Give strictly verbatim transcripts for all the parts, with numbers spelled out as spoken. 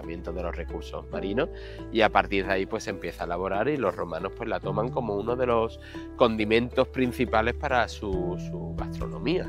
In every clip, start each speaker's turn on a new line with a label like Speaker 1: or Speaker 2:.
Speaker 1: aprovechamiento de los recursos marinos, y a partir de ahí pues se empieza a elaborar, y los romanos pues la toman como uno de los condimentos principales para su, su gastronomía.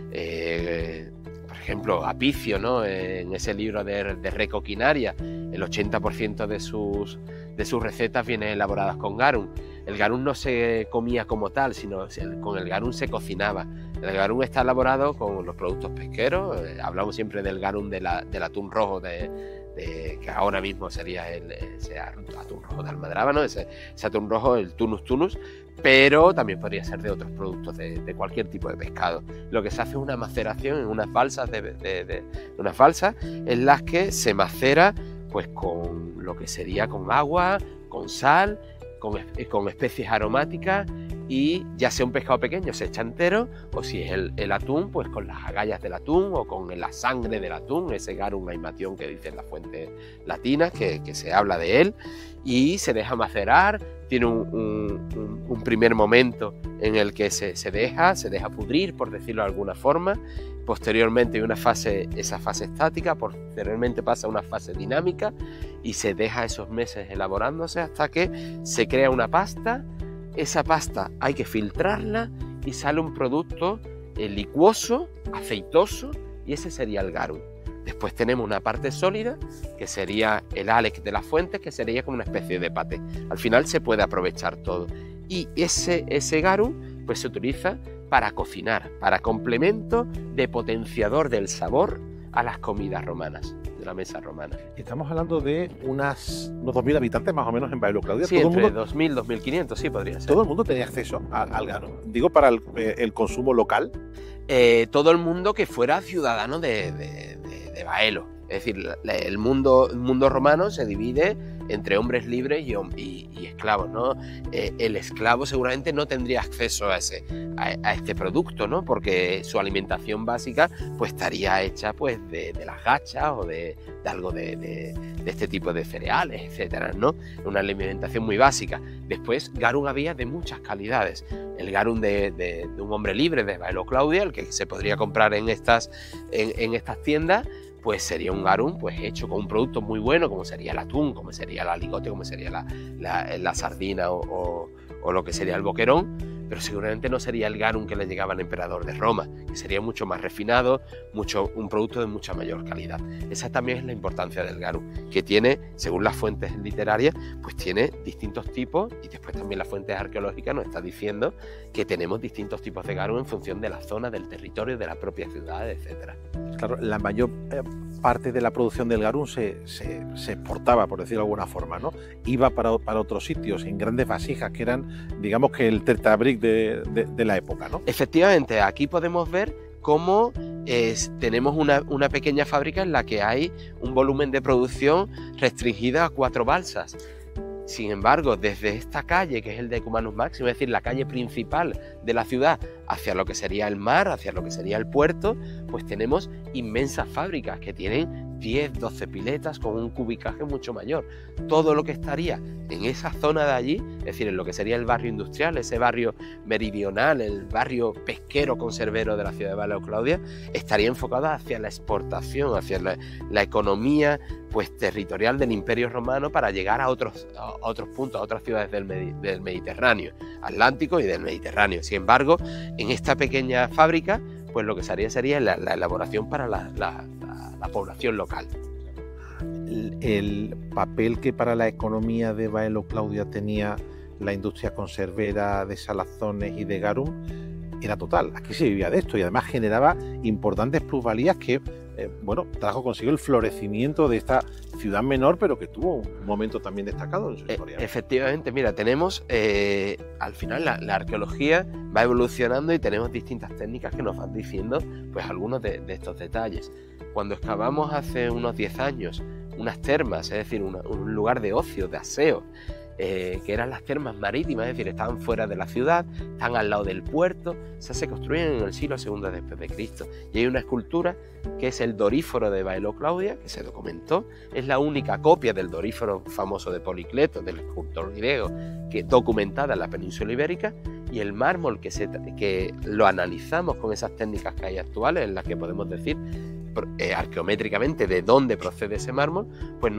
Speaker 1: Eh, por ejemplo, Apicio, ¿no? En ese libro de, de Recoquinaria, el ochenta por ciento de sus, de sus recetas vienen elaboradas con garum. El garum no se comía como tal, sino con el garum se cocinaba. El garum está elaborado con los productos pesqueros. Eh, hablamos siempre del garum de la, del atún rojo, de, de, que ahora mismo sería el, ese atún rojo de Almadraba, ¿no? ese, ese atún rojo, el tunus tunus, pero también podría ser de otros productos, de, de cualquier tipo de pescado. Lo que se hace es una maceración en unas balsas, de, de, de, de unas balsas en las que se macera pues con lo que sería con agua, con sal, con, con especies aromáticas, y ya sea un pescado pequeño se echa entero, o si es el, el atún, pues con las agallas del atún o con la sangre del atún, ese garum aimation que dicen las fuentes latinas, que, que se habla de él, y se deja macerar. Tiene un, un, un primer momento en el que se, se deja, se deja pudrir, por decirlo de alguna forma. Posteriormente hay una fase, esa fase estática, posteriormente pasa una fase dinámica y se deja esos meses elaborándose hasta que se crea una pasta. Esa pasta hay que filtrarla y sale un producto eh, licuoso, aceitoso, y ese sería el garum. Después tenemos una parte sólida, que sería el álex de las fuentes, que sería como una especie de paté. Al final se puede aprovechar todo. Y ese, ese garum pues se utiliza para cocinar, para complemento de potenciador del sabor a las comidas romanas, de la mesa romana.
Speaker 2: Estamos hablando de unas, unos dos mil habitantes más o menos en Baelo Claudia.
Speaker 1: Sí,
Speaker 2: todo
Speaker 1: entre
Speaker 2: el mundo,
Speaker 1: dos mil, dos mil quinientos, sí podría ser.
Speaker 2: Todo el mundo tenía acceso a, al garum. Digo, para el, el consumo local.
Speaker 1: Eh, todo el mundo que fuera ciudadano de, de, de, de Baelo. Es decir, el mundo, el mundo romano se divide entre hombres libres y, y, y esclavos, ¿no? Eh, el esclavo seguramente no tendría acceso a, ese, a, a este producto, ¿no? Porque su alimentación básica pues estaría hecha pues de, de las gachas o de, de algo de, de, de este tipo de cereales, etcétera, ¿no? Una alimentación muy básica. Después, garum había de muchas calidades. El garum de, de, de un hombre libre de Baelo Claudia, el que se podría comprar en estas, en, en estas tiendas, pues sería un garum pues hecho con un producto muy bueno, como sería el atún, como sería el aligote, como sería la, la, la sardina o, o, o lo que sería el boquerón, pero seguramente no sería el garum que le llegaba al emperador de Roma, que sería mucho más refinado, mucho, un producto de mucha mayor calidad. Esa también es la importancia del garum, que tiene, según las fuentes literarias, pues tiene distintos tipos, y después también las fuentes arqueológicas nos están diciendo que tenemos distintos tipos de garum en función de la zona, del territorio, de la propia ciudad, etcétera.
Speaker 2: Claro, la mayor eh, parte de la producción del garum se, se, se exportaba, por decirlo de alguna forma, ¿no? Iba para, para otros sitios en grandes vasijas que eran, digamos que el tetrabric de, de, de la época, ¿no?
Speaker 1: Efectivamente, aquí podemos ver cómo es, tenemos una, una pequeña fábrica en la que hay un volumen de producción restringido a cuatro balsas. Sin embargo, desde esta calle, que es el Decumanus Maximus, es decir, la calle principal de la ciudad, hacia lo que sería el mar, hacia lo que sería el puerto, pues tenemos inmensas fábricas que tienen diez, doce piletas con un cubicaje mucho mayor. Todo lo que estaría en esa zona de allí, es decir, en lo que sería el barrio industrial, ese barrio meridional, el barrio pesquero conservero de la ciudad de Baelo Claudia, estaría enfocada hacia la exportación, hacia la, la economía pues territorial del Imperio Romano para llegar a otros, a otros puntos, a otras ciudades del, Medi del Mediterráneo, Atlántico y del Mediterráneo. Sin embargo, en esta pequeña fábrica, pues lo que se haría sería la, la elaboración para la, la, la, la población local.
Speaker 2: El, el papel que para la economía de Baelo Claudia tenía la industria conservera de salazones y de garum era total. Aquí se vivía de esto y además generaba importantes plusvalías que, eh, bueno, trajo consigo el florecimiento de esta ciudad menor, pero que tuvo un momento también destacado en su historia.
Speaker 1: Eh, efectivamente, mira, tenemos, eh, al final la, la arqueología va evolucionando y tenemos distintas técnicas que nos van diciendo pues algunos de, de estos detalles. Cuando excavamos hace unos diez años unas termas, es decir, una, un lugar de ocio, de aseo, Eh, que eran las termas marítimas, es decir, estaban fuera de la ciudad, están al lado del puerto, o sea, se construyen en el siglo segundo después de Cristo. Y hay una escultura que es el Doríforo de Baelo Claudia, que se documentó, es la única copia del Doríforo famoso de Policleto, del escultor griego, que documentada en la península ibérica, y el mármol que, se, que lo analizamos con esas técnicas que hay actuales, en las que podemos decir eh, arqueométricamente de dónde procede ese mármol, pues